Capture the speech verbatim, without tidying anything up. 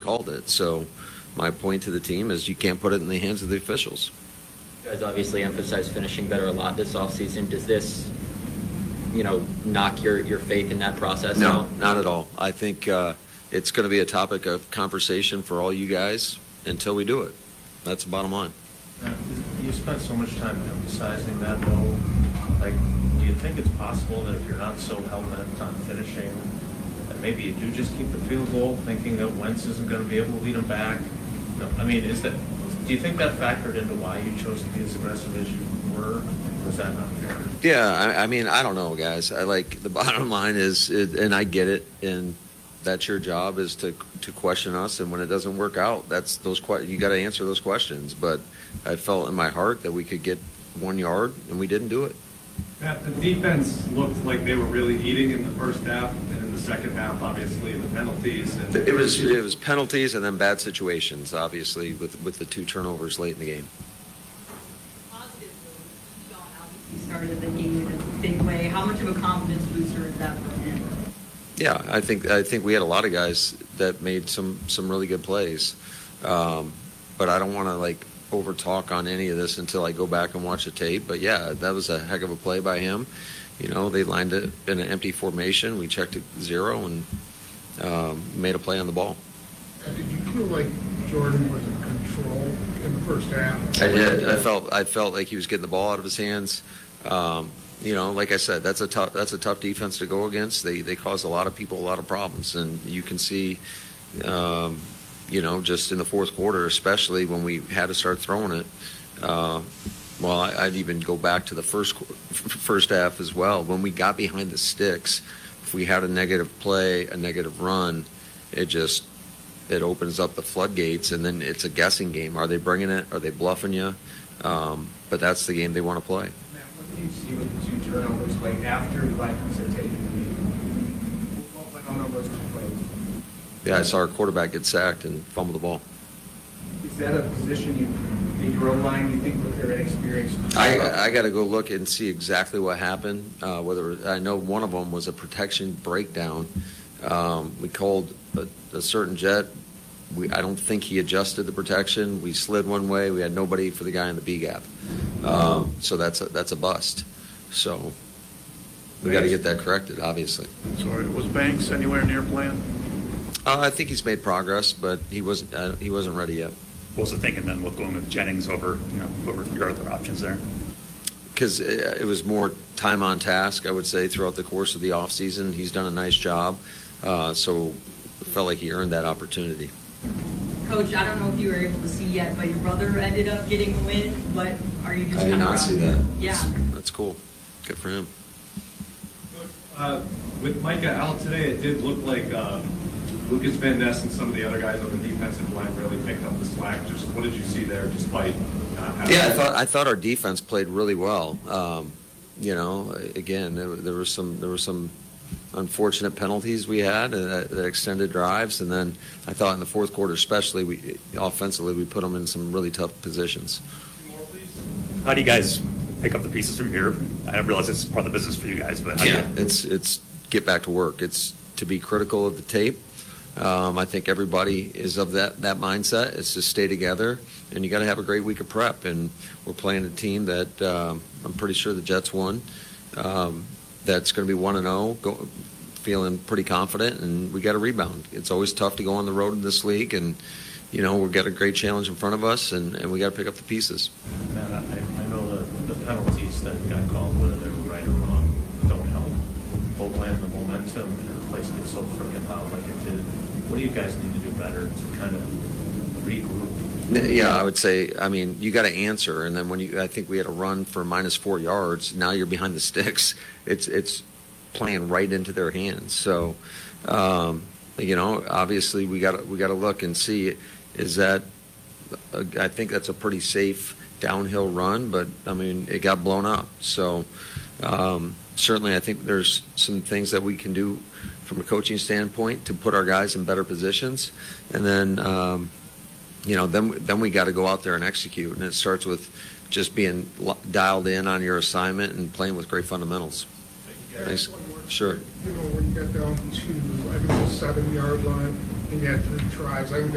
called it. So my point to the team is you can't put it in the hands of the officials. You guys obviously emphasize finishing better a lot this offseason. Does this, you know, knock your, your faith in that process? No, out? not at all. I think uh, it's going to be a topic of conversation for all you guys until we do it. That's the bottom line. Uh, You spent so much time emphasizing that, though. Like, do you think it's possible that if you're not so hell-bent on finishing, that maybe you do just keep the field goal, thinking that Wentz isn't going to be able to lead them back? No, I mean, is that? Do you think that factored into why you chose to be as aggressive as you were? Or is that not fair? Yeah, I, I mean, I don't know, guys. I like the bottom line is, it, and I get it, and that's your job is to to question us. And when it doesn't work out, that's those que- you got to answer those questions. But I felt in my heart that we could get one yard, and we didn't do it. Matt, the defense looked like they were really eating in the first half, and in the second half, obviously, the penalties. And It was it was penalties and then bad situations, obviously, with with the two turnovers late in the game. Positively, Sean obviously started the game in a big way. How much of a confidence booster is that for him? Yeah, I think I think we had a lot of guys that made some some really good plays, um, but I don't want to like over talk on any of this until I go back and watch the tape. But yeah, that was a heck of a play by him. You know, they lined it in an empty formation. We checked it zero and um, made a play on the ball. Did you feel like Jordan was in control in the first half? I did. I felt I felt like he was getting the ball out of his hands. Um, you know, like I said, that's a tough that's a tough defense to go against. They they cause a lot of people a lot of problems, and you can see, um, you know, just in the fourth quarter, especially when we had to start throwing it. Uh, well, I, I'd even go back to the first qu- first half as well. When we got behind the sticks, if we had a negative play, a negative run, it just it opens up the floodgates, and then it's a guessing game. Are they bringing it? Are they bluffing you? Um, but that's the game they want to play. Matt, what did you see with the two turnovers, like after the Vikings had taken the lead? What went on those two plays? Yeah, I saw our quarterback get sacked and fumble the ball. Is that a position you, in your own mind, you think with their inexperience? I I got to go look and see exactly what happened. Uh, whether I know one of them was a protection breakdown. Um, we called a, a certain jet. We I don't think he adjusted the protection. We slid one way. We had nobody for the guy in the B gap. Um, so that's a, that's a bust. So we got to get that corrected, obviously. Sorry, was Banks anywhere near plan? Uh, I think he's made progress, but he wasn't uh, he wasn't ready yet. What was the thinking then with going with Jennings over, you know, over your other options there? Because it was more time on task, I would say, throughout the course of the offseason. He's done a nice job, uh, so it felt like he earned that opportunity. Coach, I don't know if you were able to see yet, but your brother ended up getting a win. What are you just I did kind of not see that. Yeah. That's, that's cool. Good for him. Uh, with Micah out today, it did look like uh, Lucas Van Ness and some of the other guys on the defensive line really picked up the slack. Just what did you see there, despite not having? Yeah, I thought I thought our defense played really well. Um, you know, again, there, there was some there were some unfortunate penalties we had uh, that, that extended drives, and then I thought in the fourth quarter, especially, we offensively we put them in some really tough positions. How do you guys pick up the pieces from here? I realize it's part of the business for you guys, but how do you, it's it's get back to work. It's to be critical of the tape. Um, I think everybody is of that that mindset. It's to stay together, and you got to have a great week of prep. And we're playing a team that um, I'm pretty sure the Jets won. Um, that's going to be one and zero, feeling pretty confident, and we got to rebound. It's always tough to go on the road in this league, and you know we've got a great challenge in front of us, and, and we got to pick up the pieces. Man, I, I know the, the penalties that got called, whether they're right or wrong, don't help. Both land the momentum and the place gets so freaking loud like it did. What do you guys need to do better to kind of regroup? Yeah, I would say, I mean, you got to answer, and then when you, I think we had a run for minus four yards. Now you're behind the sticks. It's it's playing right into their hands. So, um, you know, obviously we got we got to look and see, is that, a, I think that's a pretty safe downhill run, but I mean, it got blown up. So, um, certainly, I think there's some things that we can do from a coaching standpoint to put our guys in better positions, and then. Um, You know, then then we got to go out there and execute, and it starts with just being dialed in on your assignment and playing with great fundamentals. Thanks. Sure. You know, when you got down to, I think it was seven yard line, and you had three tries, I think